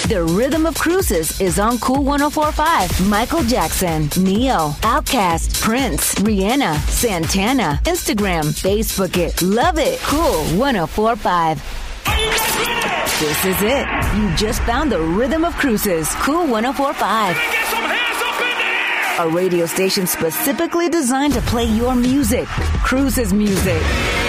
The Rhythm of Cruises is on Cool 104.5. Michael Jackson, Neo, Outkast, Prince, Rihanna, Santana. Instagram, Facebook it. Love it. Cool 104.5. This is it. You just found the Rhythm of Cruises. Cool 104.5. A radio station specifically designed to play your music. Cruises music.